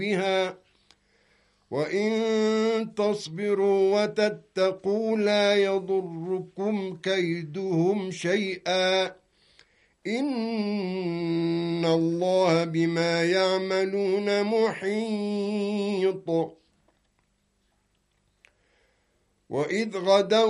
بها وإن تصبروا وتتقوا لا يضركم كيدهم شيئا إن الله بما يعملون محيط وإذ غدوا